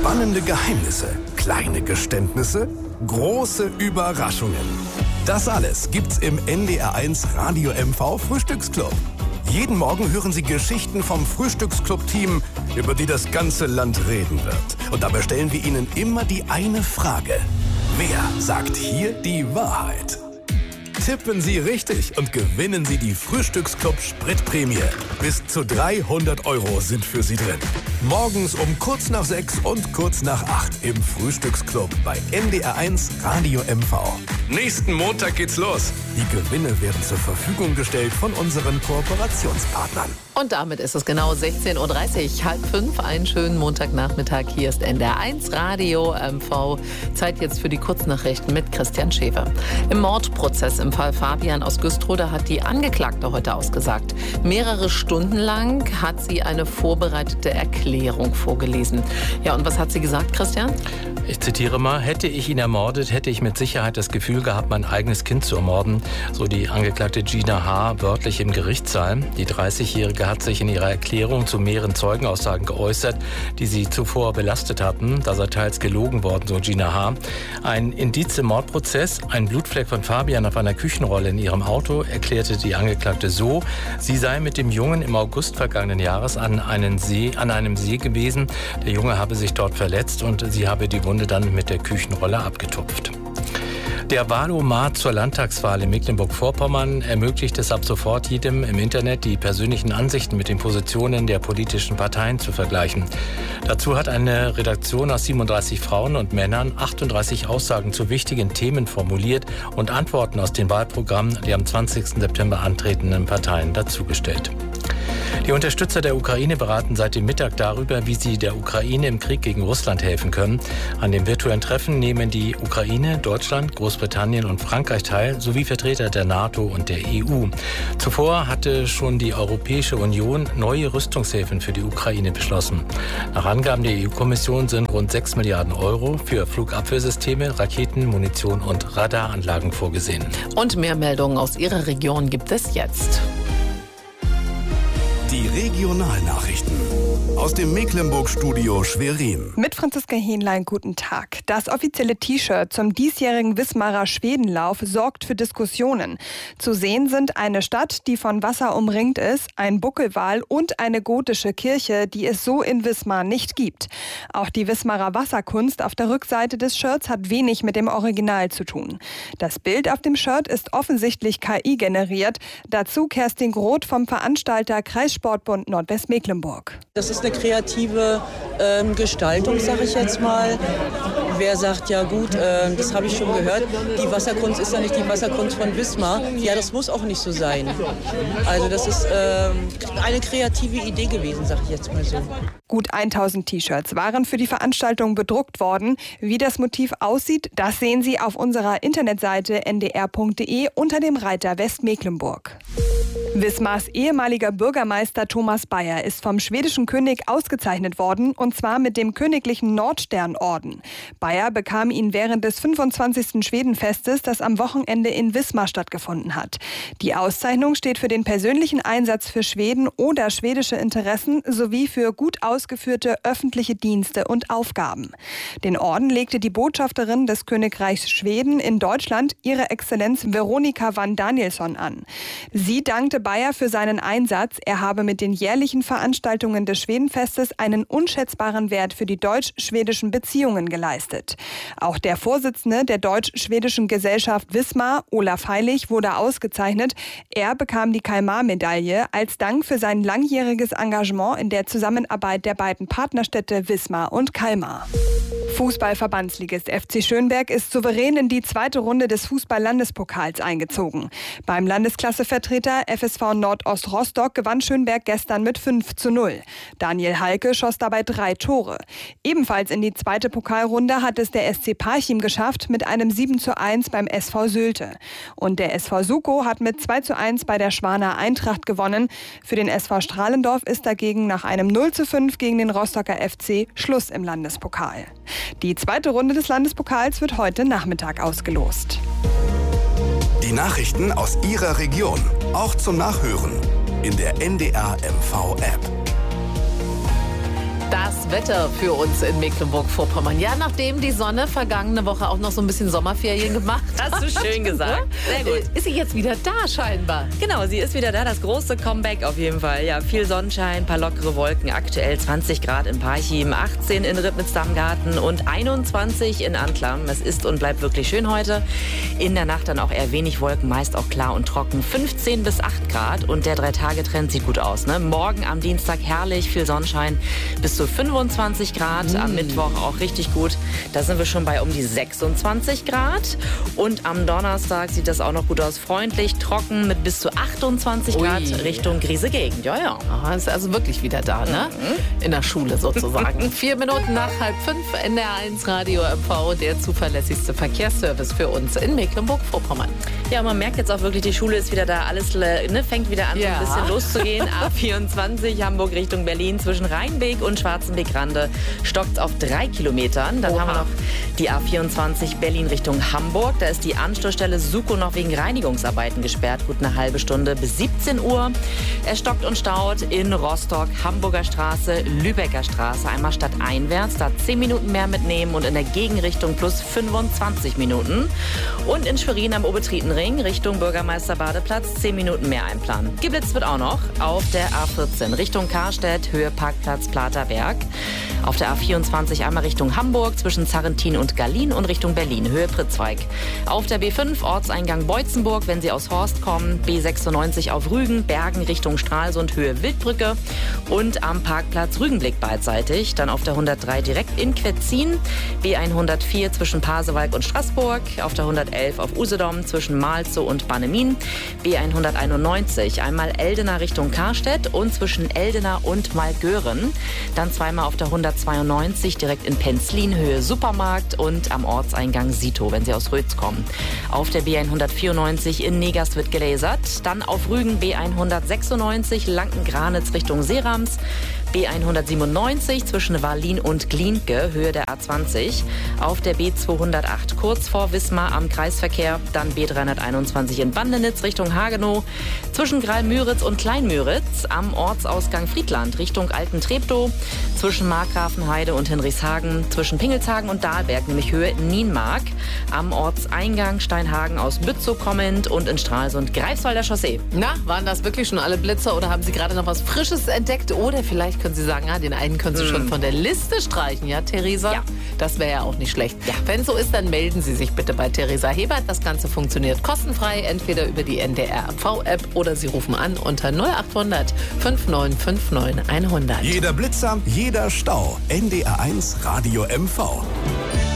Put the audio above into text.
Spannende Geheimnisse, kleine Geständnisse, große Überraschungen. Das alles gibt's im NDR1 Radio MV Frühstücksclub. Jeden Morgen hören Sie Geschichten vom Frühstücksclub-Team, über die das ganze Land reden wird. Und dabei stellen wir Ihnen immer die eine Frage. Wer sagt hier die Wahrheit? Tippen Sie richtig und gewinnen Sie die Frühstücksclub Spritprämie. Bis zu 300 € sind für Sie drin. Morgens um kurz nach 6 und kurz nach 8 im Frühstücksclub bei NDR1 Radio MV. Nächsten Montag geht's los. Die Gewinne werden zur Verfügung gestellt von unseren Kooperationspartnern. Und damit ist es genau 16:30 Uhr, 4:30. Einen schönen Montagnachmittag. Hier ist NDR1 Radio MV. Zeit jetzt für die Kurznachrichten mit Christian Schäfer. Im Mordprozess im Fall Fabian aus Güstrow, da hat die Angeklagte heute ausgesagt. Mehrere Stunden lang hat sie eine vorbereitete Erklärung vorgelesen. Ja, und was hat sie gesagt, Christian? Ich zitiere mal: Hätte ich ihn ermordet, hätte ich mit Sicherheit das Gefühl gehabt, mein eigenes Kind zu ermorden. So die Angeklagte Gina H. wörtlich im Gerichtssaal. Die 30-Jährige hat sich in ihrer Erklärung zu mehreren Zeugenaussagen geäußert, die sie zuvor belastet hatten. Da sei teils gelogen worden, so Gina H. Ein Indiz im Mordprozess, ein Blutfleck von Fabian auf einer Küchenrolle in ihrem Auto, erklärte die Angeklagte so: Sie sei mit dem Jungen im August vergangenen Jahres an einem See gewesen. Der Junge habe sich dort verletzt und sie habe die Wunde dann mit der Küchenrolle abgetupft. Der Wahlomat zur Landtagswahl in Mecklenburg-Vorpommern ermöglicht es ab sofort jedem im Internet, die persönlichen Ansichten mit den Positionen der politischen Parteien zu vergleichen. Dazu hat eine Redaktion aus 37 Frauen und Männern 38 Aussagen zu wichtigen Themen formuliert und Antworten aus den Wahlprogrammen der am 20. September antretenden Parteien dazugestellt. Die Unterstützer der Ukraine beraten seit dem Mittag darüber, wie sie der Ukraine im Krieg gegen Russland helfen können. An dem virtuellen Treffen nehmen die Ukraine, Deutschland, Großbritannien und Frankreich teil, sowie Vertreter der NATO und der EU. Zuvor hatte schon die Europäische Union neue Rüstungshilfen für die Ukraine beschlossen. Nach Angaben der EU-Kommission sind rund 6 Milliarden € für Flugabwehrsysteme, Raketen, Munition und Radaranlagen vorgesehen. Und mehr Meldungen aus Ihrer Region gibt es jetzt. Die Regionalnachrichten aus dem Mecklenburg-Studio Schwerin. Mit Franziska Hähnlein, guten Tag. Das offizielle T-Shirt zum diesjährigen Wismarer Schwedenlauf sorgt für Diskussionen. Zu sehen sind eine Stadt, die von Wasser umringt ist, ein Buckelwal und eine gotische Kirche, die es so in Wismar nicht gibt. Auch die Wismarer Wasserkunst auf der Rückseite des Shirts hat wenig mit dem Original zu tun. Das Bild auf dem Shirt ist offensichtlich KI generiert. Dazu Kerstin Groth vom Veranstalter Kreissportbund Nordwestmecklenburg. Das ist eine kreative Gestaltung, sage ich jetzt mal. Wer sagt, ja gut, das habe ich schon gehört, die Wasserkunst ist ja nicht die Wasserkunst von Wismar. Ja, das muss auch nicht so sein. Also das ist eine kreative Idee gewesen, sage ich jetzt mal so. Gut 1000 T-Shirts waren für die Veranstaltung bedruckt worden. Wie das Motiv aussieht, das sehen Sie auf unserer Internetseite ndr.de unter dem Reiter Westmecklenburg. Wismars ehemaliger Bürgermeister Thomas Bayer ist vom schwedischen König ausgezeichnet worden, und zwar mit dem königlichen Nordsternorden. Bayer bekam ihn während des 25. Schwedenfestes, das am Wochenende in Wismar stattgefunden hat. Die Auszeichnung steht für den persönlichen Einsatz für Schweden oder schwedische Interessen sowie für gut ausgeführte öffentliche Dienste und Aufgaben. Den Orden legte die Botschafterin des Königreichs Schweden in Deutschland, ihre Exzellenz Veronika van Danielsson, an. Sie dankte Bayer für seinen Einsatz. Er habe mit den jährlichen Veranstaltungen des Schwedenfestes einen unschätzbaren Wert für die deutsch-schwedischen Beziehungen geleistet. Auch der Vorsitzende der deutsch-schwedischen Gesellschaft Wismar, Olaf Heilig, wurde ausgezeichnet. Er bekam die Kalmar-Medaille als Dank für sein langjähriges Engagement in der Zusammenarbeit der beiden Partnerstädte Wismar und Kalmar. Fußballverbandsligist FC Schönberg ist souverän in die zweite Runde des Fußball-Landespokals eingezogen. Beim Landesklassevertreter FSV Nordost Rostock gewann Schönberg gestern mit 5:0. Daniel Halke schoss dabei 3 Tore. Ebenfalls in die zweite Pokalrunde hat es der SC Parchim geschafft mit einem 7:1 beim SV Sylte. Und der SV Sukow hat mit 2:1 bei der Schwaner Eintracht gewonnen. Für den SV Strahlendorf ist dagegen nach einem 0:5 gegen den Rostocker FC Schluss im Landespokal. Die zweite Runde des Landespokals wird heute Nachmittag ausgelost. Die Nachrichten aus Ihrer Region, auch zum Nachhören in der NDR MV App. Das Wetter für uns in Mecklenburg-Vorpommern. Ja, nachdem die Sonne vergangene Woche auch noch so ein bisschen Sommerferien gemacht hat. Hast du schön gesagt. Sehr gut. Ist sie jetzt wieder da scheinbar? Genau, sie ist wieder da. Das große Comeback auf jeden Fall. Ja, viel Sonnenschein, paar lockere Wolken. Aktuell 20 Grad in Parchim, 18 in Ribnitz-Damgarten und 21 in Anklam. Es ist und bleibt wirklich schön heute. In der Nacht dann auch eher wenig Wolken, meist auch klar und trocken. 15 bis 8 Grad und der 3-Tage-Trend sieht gut aus. Ne? Morgen am Dienstag herrlich, viel Sonnenschein. Bis zu 25 Grad, am Mittwoch auch richtig gut. Da sind wir schon bei um die 26 Grad. Und am Donnerstag sieht das auch noch gut aus. Freundlich, trocken mit bis zu 28 Grad Richtung Griese Gegend. Ja, ja. Aha, ist also wirklich wieder da, ne? In der Schule sozusagen. 4 Minuten nach 4:30, NDR1 Radio MV, der zuverlässigste Verkehrsservice für uns in Mecklenburg-Vorpommern. Ja, man merkt jetzt auch wirklich, die Schule ist wieder da. Alles fängt wieder an, so ein bisschen loszugehen. A24 Hamburg Richtung Berlin zwischen Rheinbeek und Schwarzenbeek-Rande stockt auf 3 Kilometern. Dann haben wir noch die A24 Berlin Richtung Hamburg. Da ist die Anschlussstelle Suko noch wegen Reinigungsarbeiten gesperrt. Gut eine halbe Stunde bis 17 Uhr. Es stockt und staut in Rostock, Hamburger Straße, Lübecker Straße. Einmal stadteinwärts, da 10 Minuten mehr mitnehmen und in der Gegenrichtung plus 25 Minuten. Und in Schwerin am Obertrietenring Richtung Bürgermeister-Badeplatz 10 Minuten mehr einplanen. Geblitzt wird auch noch auf der A14 Richtung Karstedt, Höhe Parkplatz Platerberg. Auf der A24 einmal Richtung Hamburg zwischen Zarrentin und Gallien und Richtung Berlin, Höhe Pritzweig. Auf der B5 Ortseingang Beutzenburg, wenn Sie aus Horst kommen. B96 auf Rügen, Bergen Richtung Stralsund, Höhe Wildbrücke. Und am Parkplatz Rügenblick beidseitig. Dann auf der 103 direkt in Quetzin. B104 zwischen Pasewalk und Straßburg. Auf der 111 auf Usedom zwischen Malzow und Bannemin. B191 einmal Eldena Richtung Karstedt und zwischen Eldena und Malgören. Dann zweimal auf der 192 direkt in Penzlin, Höhe Supermarkt und am Ortseingang Sito, wenn Sie aus Rötz kommen. Auf der B194 in Negast wird gelasert. Dann auf Rügen B196 Lanken-Granitz Richtung Seerams. B197 zwischen Wallin und Glienke, Höhe der A20. Auf der B208 kurz vor Wismar am Kreisverkehr. Dann B321 in Bandenitz Richtung Hagenow. Zwischen Greil-Müritz und Klein-Müritz am Ortsausgang Friedland Richtung Alten-Treptow. Zwischen Markgrafenheide und Hinrichshagen. Zwischen Pingelshagen und Dahlberg, nämlich Höhe Nienmark. Am Ortseingang Steinhagen aus Bützow kommend und in Stralsund Greifswalder Chaussee. Na, waren das wirklich schon alle Blitzer oder haben Sie gerade noch was Frisches entdeckt? Oder vielleicht können Sie sagen, den einen können Sie schon von der Liste streichen, ja, Theresa? Ja. Das wäre ja auch nicht schlecht. Ja. Wenn so ist, dann melden Sie sich bitte bei Theresa Hebert. Das Ganze funktioniert kostenfrei, entweder über die NDR-MV-App oder Sie rufen an unter 0800 5959 100. Jeder Blitzer, jeder Stau. NDR1 Radio MV.